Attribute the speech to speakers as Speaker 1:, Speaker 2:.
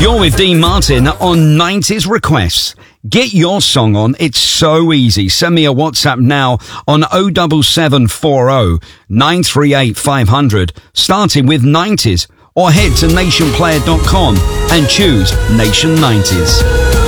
Speaker 1: You're with Dean Martin on 90s Requests. Get your song on. It's so easy. Send me a WhatsApp now on 07740 938 500, starting with 90s, or head to nationplayer.com and choose Nation 90s.